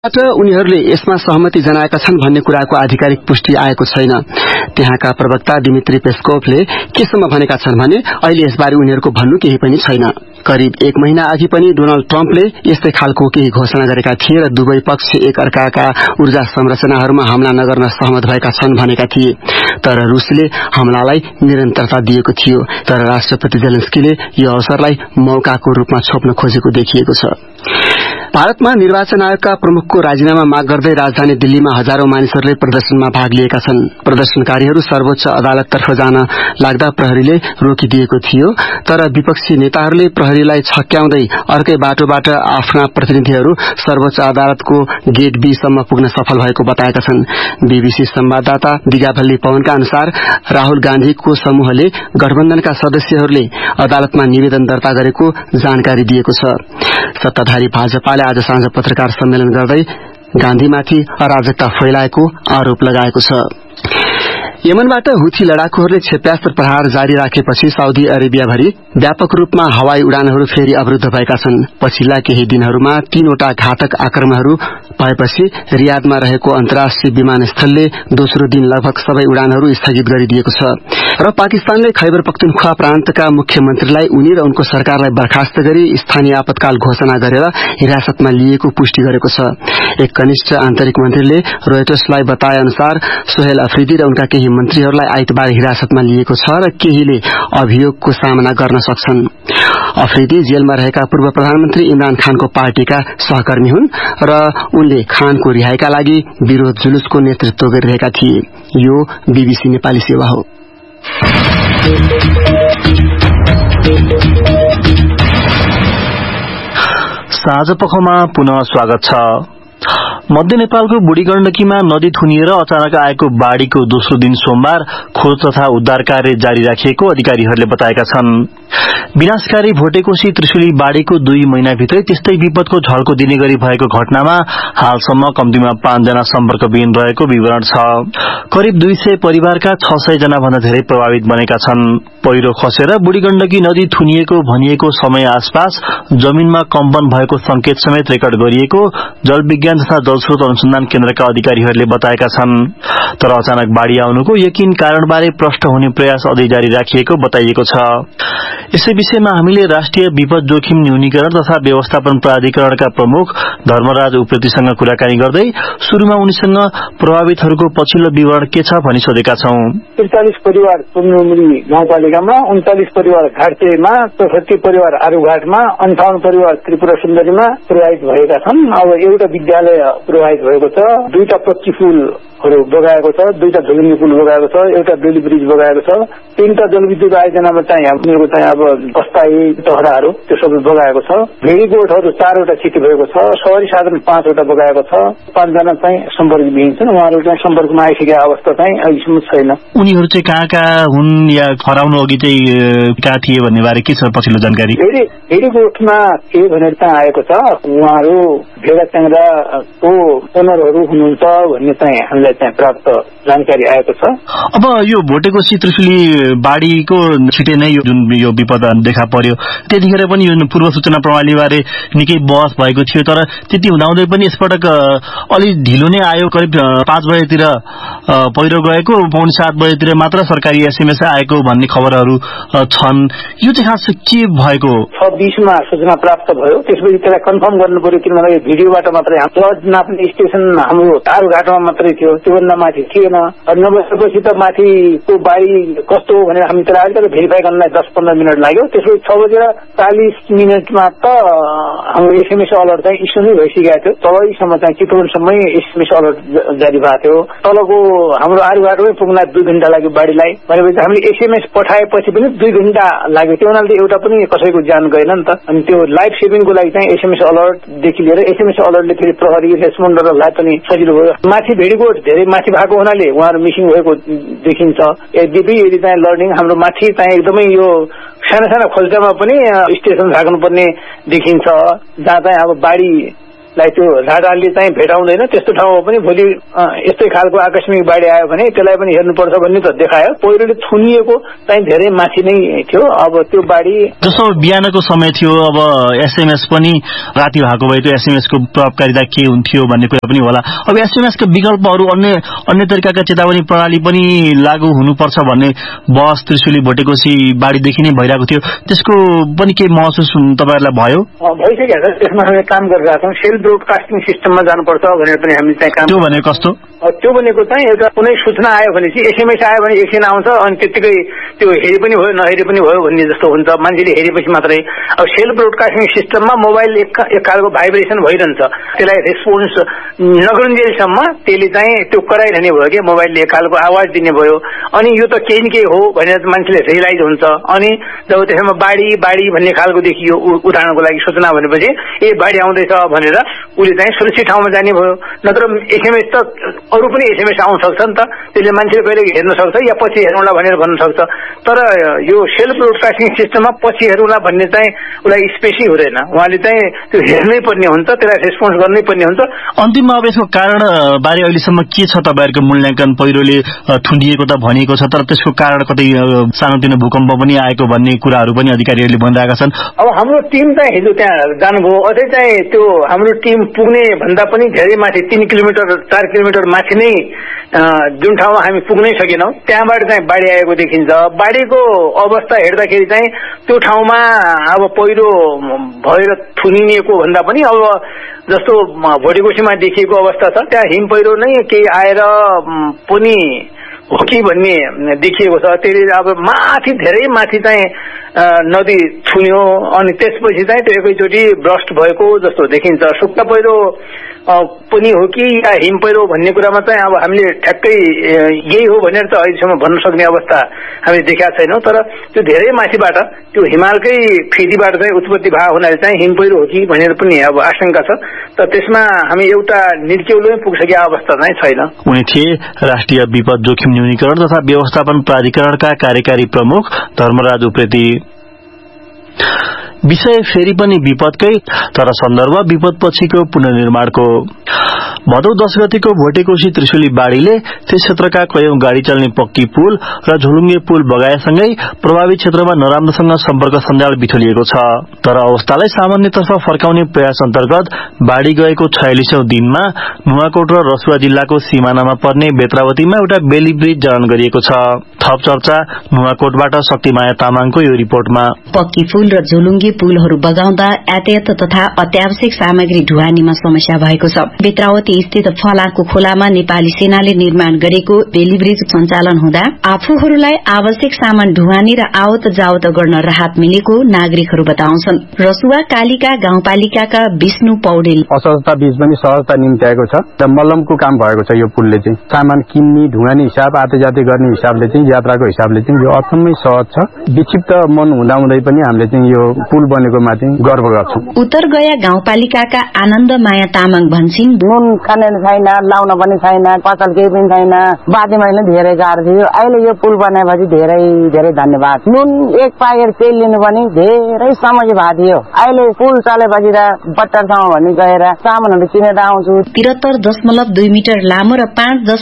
उनीहरूले यसमा सहमति जनाएका छन् भन्ने कुराको आधिकारिक पुष्टि आएको छैन। त्यहाँका प्रवक्ता दिमित्री पेस्कोभले केसम्म भनेका छन् भने अहिले यसबारे उनीहरूको भन्नु केही पनि छैन। करिब 1 महिना अघि पनि डोनाल्ड ट्रम्पले यस्तै खालको केही घोषणा गरेका थिए र दुवै पक्ष एक अर्काका ऊर्जा संरचनाहरूमा हमला नगर्न सहमत भएका छन् भनेका थिए। तर रूसले हमलालाई निरन्तरता दिएको थियो। तर राष्ट्रपति जेलेन्स्कीले यो अवसरलाई मौकाको रूपमा छोप्न खोजेको देखिएको छ। भारतमा निर्वाचन आयोगका प्रमुखको राजीनामा माग गर्दै राजधानी दिल्लीमा हजारौं मानिसहरूले प्रदर्शनमा भाग लिएका छन्। प्रदर्शनकारीहरू सर्वोच्च अदालततर्फ जान लाग्दा प्रहरीले रोकिदिएको थियो। तर विपक्षी नेताहरूले प्रहरीलाई छक्क्याउँदै अर्कै बाटोबाट आफ्ना प्रतिनिधिहरू सर्वोच्च अदालतको गेट बी सम्म पुग्न सफल भएको बताएका छन्। बीबीसी संवाददाता दिगाभल्ली पवनका अनुसार राहुल गान्धीको समूहले गठबन्धनका सदस्यहरूले अदालतमा निवेदन दर्ता गरेको जानकारी दिएको छ। सत्ताधारी भाजपाले आज साँझ पत्रकार सम्मेलन गर्दै गान्धीमाथि अराजकता फैलाएको आरोप लगाएको छ। यमनबाट हुथी लडाकुहरूले क्षेप्यास्त्र प्रहार जारी राखेपछि साउदी अरेबियाभरि व्यापक रूपमा हवाई उडानहरू फेरि अवरुद्ध भएका छन्। पछिल्ला केही दिनहरूमा 3वटा घातक आक्रमणहरू भएपछि रियादमा रहेको अन्तर्राष्ट्रिय विमानस्थलले दोस्रो दिन लगभग सबै उडानहरू स्थगित गरिदिएको छ र पाकिस्तानले खैबर पख्तुनख्वा प्रान्तका मुख्यमन्त्रीलाई उनी र उनको सरकारलाई बर्खास्त गरी स्थानीय आपतकाल घोषणा गरेर हिरासतमा लिएको पुष्टि गरेको छ। एक कनिष्ठ आन्तरिक मन्त्रीले रोयटर्सलाई बताए अनुसार सोहेल अफ्रिदी र उनका केही मन्त्रीहरूलाई आइतबार हिरासतमा लिएको छ र केहीले अभियोगको सामना गर्न सक्छन्। अफ्रिदी जेलमा रहेका पूर्व प्रधानमन्त्री इमरान खानको पार्टीका सहकर्मी हुन् र उनले खानको रिहाईका लागि विरोध जुलुसको नेतृत्व गरिरहेका थिए। यो बीबीसी नेपाली सेवा हो। साँझ पखमा पुनः स्वागत छ। मध्य नेपालको बुढी गण्डकीमा नदी थुनिएर अचानक आएको बाढ़ीको दोस्रो दिन सोमबार खोज तथा उद्धार कार्य जारी राखिएको अधिकारीहरूले बताएका छन्। विनाशकारी भोटेकोशी त्रिशुली बाढ़ीको 2 महिनाभित्रै त्यस्तै विपदको झड्को दिने गरी भएको घटनामा हालसम्म कम्तीमा 5 जना सम्पर्कविहीन रहेको विवरण छ। करिब 200 परिवारका 600 जना भन्दा धेरै प्रभावित बनेका छन्। पहिरो खसेर बुढी गण्डकी नदी थुनिएको भनिएको समय आसपास जमिनमा कम्पन भएको संकेत समेत रेकर्ड गरिएको जलविज्ञान तथा जलस्रोत अनुसन्धान केन्द्रका अधिकारीहरूले बताएका छन्। तर अचानक बाढ़ी आउनुको यकिन कारणबारे प्रष्ट हुने प्रयास अझै जारी राखिएको बताइएको छ। यसै विषयमा हामीले राष्ट्रिय विपद जोखिम न्यूनीकरण तथा व्यवस्थापन प्राधिकरणका प्रमुख धर्मराज उप्रेतीसँग कुराकानी गर्दै सुरुमा उनीसँग प्रभावितहरूको पछिल्लो विवरण के छ भनी सोधेका छौं। 43 परिवार चुम्नुमुरी गाउँपालिकामा, 39 परिवार घाटचेमा, 64 परिवार आरुघाटमा, 58 परिवार त्रिपुरा सुन्दरीमा प्रभावित भएका छन्। अब एउटा विद्यालय प्रभावित भएको छ, 2टा पच्ची पुलहरू बगाएको छ, 2टा झुलुङ्गी पुल बगाएको छ, एउटा बेली ब्रिज बगाएको छ, 3टा जलविद्युत आयोजनामा चाहिँ हामीहरूको चाहिँ अब अस्थायी टहराहरू त्यो सबै बगाएको छ। भेडीगोठहरू 4वटा क्षति भएको छ, सवारी साधन 5वटा बगाएको छ। 5 जना चाहिँ सम्पर्कविहीन छन्। उहाँहरू चाहिँ सम्पर्कमा आइसकेको अवस्था चाहिँ अहिलेसम्म छैन। उनीहरू चाहिँ कहाँ हुन् या हराउनु अघि चाहिँ कहाँ थिए भन्ने बारे के छ पछिल्लो जानकारी? भेडीगोठमा के भनेर चाहिँ आएको छ, उहाँहरू भेडा च्याङ्राको ओनरहरू हुनुहुन्छ भन्ने चाहिँ हामीलाई चाहिँ प्राप्त जानकारी आएको छ। अब यो भोटेकोशी त्रिशुली बाढ़ीको छिटै नै जुन यो विपद देखा पर्यो त्यतिखेर पनि यो पूर्व सूचना प्रणालीबारे निकै बहस भएको थियो। तर त्यति हुँदाहुँदै पनि यसपटक अलि ढिलो नै आयो। करिब 5 बजेतिर पहिरो गएको, 7:15 बजेतिर मात्र सरकारी एसएमएस आएको भन्ने खबरहरू छन्। यो चाहिँ खास के भएको? 26 मा सूचना प्राप्त भयो। त्यसपछि त्यसलाई कन्फर्म गर्नु पर्यो, किनभने भिडियोबाट मात्रै फ्लड नाप्ने स्टेशन हाम्रो आरुघाटमा मात्रै थियो, त्योभन्दा माथि थिएन। नभएपछि त माथिको बाढी कस्तो हो भनेर हामी त्यसलाई अलिकति भेरिफाई गर्नलाई 10-15 मिनट लाग्यो। त्यसपछि 6:40 त हाम्रो एसएमएस अलर्ट चाहिँ इस्यु नै भइसकेको थियो। तलैसम्म चाहिँ चितवनसम्मै एसएमएस अलर्ट जारी भएको थियो। तलको हाम्रो आरुघाटमै पुग्न 2 घण्टा लाग्यो बाढीलाई। भनेपछि हामीले एसएमएस पठाएपछि पनि 2 घण्टा लाग्यो। त्यो हुनाले एउटा पनि कसैको ज्यान गएन नि त। अनि त्यो लाइफ सेभिङको लागि चाहिँ एसएमएस अलर्टदेखि लिएर एसएमएस अलर्टले फेरि प्रहरी रेस्पोन्डरहरूलाई पनि सजिलो भयो। माथि भेडीगोठ धेरै माथि भएको हुनाले उहाँहरू मिसिङ भएको देखिन्छ। यद्यपि यदि चाहिँ लर्निङ हाम्रो माथि चाहिँ एकदमै यो साना साना खोल्चामा पनि स्टेसन राख्नुपर्ने देखिन्छ, जहाँ चाहिँ अब बाढी लाई त्यो राडारले चाहिँ भेटाउँदैन त्यस्तो ठाउँमा पनि भोलि यस्तै खालको आकस्मिक बाढी आयो भने त्यसलाई पनि हेर्नुपर्छ भन्ने त देखायो। पहिरोले थुनिएको चाहिँ धेरै माथि नै थियो। अब त्यो बाढी जस्तो बिहानको समय थियो, अब एसएमएस पनि राति भएको भए त्यो एसएमएस को प्रभावकारिता के हुन्थ्यो भन्ने कुरा पनि होला। अब एसएमएस का विकल्पहरू अन्य तरिकाका चेतावनी प्रणाली पनि लागू हुनुपर्छ भन्ने बहस त्रिशुली भोटेकोशी बाढीदेखि नै भइरहेको थियो। त्यसको पनि के महसुस तपाईहरुलाई भयो? भइसकेको छ। त्यसमा हामी काम गरिरहेका छौँ। सेल ब्रोडकास्टिङ सिस्टममा जानुपर्छ भनेर पनि हामी चाहिँ काम। त्यो भनेको कस्तो? त्यो भनेको चाहिँ एउटा कुनै सूचना आयो भने चाहिँ एसएमएस आयो भने एकछिन आउँछ अनि त्यतिकै त्यो हेरि पनि भयो नहेरि पनि भयो भन्ने जस्तो हुन्छ। मान्छेले हेरेपछि मात्रै। अब सेल ब्रोडकास्टिङ सिस्टममा मोबाइल एक खालको भाइब्रेसन भइरहन्छ। त्यसलाई रेस्पोन्स नगरुन्जेलसम्म त्यसले चाहिँ त्यो कराइरहने भयो कि मोबाइलले एक खालको आवाज दिने भयो। अनि यो त केही न केही हो भनेर मान्छेले रियलाइज हुन्छ। अनि जब त्यसमा बाढी भन्ने खालको देखियो उदाहरणको लागि सूचना भनेपछि बाढी आउँदैछ भनेर उसले चाहिँ सुरक्षित ठाउँमा जाने भयो। नत्र एसएमएस त अरू पनि एसएमएस आउन सक्छ नि त। त्यसले मान्छेले कहिले हेर्न सक्छ या पछि हेरौँला भनेर भन्न सक्छ। तर यो सेल्फ ब्रोडकास्टिङ सिस्टममा पछि हेरौँला भन्ने चाहिँ उसलाई स्पेसै हुँदैन। उहाँले चाहिँ त्यो हेर्नै पर्ने हुन्छ, त्यसलाई रेस्पोन्स गर्नै पर्ने हुन्छ। अन्तिममा अब यसको कारण बारे अहिलेसम्म के छ तपाईहरुको मूल्याङ्कन? पहिरोले थुनिएको त भनिएको छ, तर त्यसको कारण कतै सानोतिनो भूकम्प पनि आएको भन्ने कुराहरू पनि अधिकारीहरूले भनिरहेका छन्। अब हाम्रो टिम चाहिँ हिजो त्यहाँ जानुभयो। अझै चाहिँ त्यो हाम्रो टिम पुग्ने भन्दा पनि धेरै माथि 3 किलोमिटर 4 किलोमिटर माथि नै जुन ठाउँमा हामी पुग्नै सकेनौं त्यहाँबाट चाहिँ बाढी आएको देखिन्छ। बाढीको अवस्था हेर्दाखेरि चाहिँ त्यो ठाउँमा अब पहिरो भएर थुनिएको भन्दा पनि अब जस्तो भोटेकोशीमा देखिएको अवस्था छ त्यहाँ हिम पहिरो नै केही आएर पनि हो कि भन्ने देखिएको छ। त्यसले अब माथि धेरै माथि चाहिँ नदी छुन्यो अनि त्यसपछि चाहिँ त्यो एकैचोटि ब्रस्ट भएको जस्तो देखिन्छ। सुक्खा पहिरो पनि हो कि या हिम पहिरो भन्ने कुरामा चाहिँ अब हामीले ठ्याक्कै यही हो भनेर त अहिलेसम्म भन्न सक्ने अवस्था हामीले देखेका छैनौं। तर त्यो धेरै माथिबाट त्यो हिमालकै फेदीबाट चाहिँ उत्पत्ति भएको हुनाले चाहिँ हिम पहिरो हो कि भनेर पनि अब आशंका छ। तर त्यसमा हामी एउटा निर्केउलोमै पुगिसकेको अवस्था चाहिँ छैन। उनी थिए राष्ट्रिय विपद जोखिम न्यूनीकरण तथा व्यवस्थापन प्राधिकरणका कार्यकारी प्रमुख धर्मराज उप्रेती। विषय फेरि पनि विपदकै, तर सन्दर्भ विपद पछिको पुनर्निर्माणको। भदौ 10 गतेको भोटेकोशी त्रिशुली बाढीले त्यस क्षेत्रका कयौं गाड़ी चल्ने पक्की पुल र झोलुङ्गे पुल बगाएसँगै प्रभावित क्षेत्रमा नराम्रोसँग सम्पर्क सञ्जाल बिथोलिएको छ। तर अवस्थालाई सामान्यतर्फ फर्काउने प्रयास अन्तर्गत बाढी गएको 46औं दिनमा नुवाकोट र रसुवा जिल्लाको सीमानामा पर्ने बेत्रावतीमा एउटा बेली ब्रिज जडान गरिएको छ। थप चर्चा नुवाकोटबाट शक्तिमाया तामाङको यो रिपोर्टमा। पक्की पुल र झोलुङ्गे पुलहरू बगाउँदा यातायात तथा अत्यावश्यक सामग्री ढुवानीमा समस्या भएको छ। बेत्रावती स्थित फलाको खोलामा नेपाली सेनाले निर्माण गरेको बेली ब्रिज सञ्चालन हुँदा आफूहरूलाई आवश्यक सामान ढुवानी र आवत जावत गर्न राहत मिलेको नागरिकहरू बताउँछन्। रसुवा कालिका गाउँपालिकाका विष्णु पौडेल असहजता बीच पनि सहजता निम्ति आएको छ र मल्लमको काम भएको छ। यो पुलले चाहिँ सामान किन्ने ढुवानी हिसाब आते जाते गर्ने हिसाबले चाहिँ यात्राको हिसाबले चाहिँ यो अचम्मै सहज छ। विक्षिप्त मन हुँदाहुँदै पनि हामीले चाहिँ यो पुल बनेकोमा चाहिँ गर्व गर्छौं। उत्तर गया गाउँपालिकाका आनन्द माया तामाङ भन्छिन् नुन खाने छैन, लाउन पनि छैन, पसल केही पनि छैन। बाध्यमाले धेरै गाह्रो थियो। अहिले यो पुल बनाएपछि धेरै धेरै धन्यवाद। नुन एक पाकेट तेल लिनु पनि धेरै समस्या भएको थियो। अहिले पुल चलेपछि त बट्टरसम्म भन्ने गएर सामानहरू किनेर आउँछु। 73.2 मिटर लामो र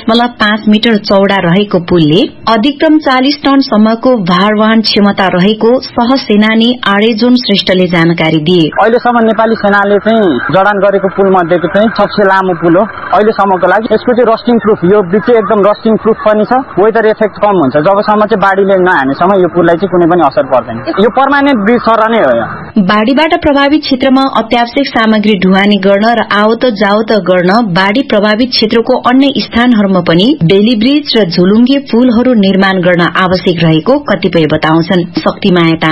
5.5 मिटर चौडा रहेको पुलले अधिकतम 40 टन सम्मको भारवहन क्षमता रहेको सहसेनानी आडेजुन श्रेष्ठले जानकारी दिए। अहिलेसम्म नेपाली सेनाले चाहिँ जडान गरेको पुल मध्येको चाहिँ सबसे लामो पुल हो अहिलेसम्मको लागि। यसको चाहिँ रस्टिङ प्रुफ, यो ब्रिज चाहिँ एकदम रस्टिङ प्रुफ पनि छ। वेदर इफेक्ट कम हुन्छ जबसम्म चाहिँ बाढीले नहानेसम्म यो पुललाई चाहिँ कुनै पनि असर पर्दैन। यो पर्मानेन्ट ब्रिज सर नै हो। बाढीबाट प्रभावित क्षेत्रमा अत्यावश्यक सामग्री ढुवानी गर्न र आवत जावत गर्न बाढी प्रभावित क्षेत्रको अन्य स्थानहरूमा पनि बेली ब्रिज र झोलुङ्गे पुलहरू निर्माण गर्न आवश्यक रहेको कतिपय बताउँछन्। शक्तिमाया